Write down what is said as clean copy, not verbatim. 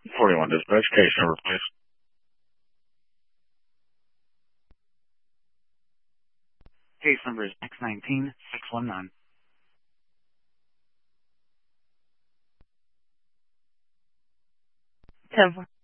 41 dispatch, case number, please. Case number is X19619. 10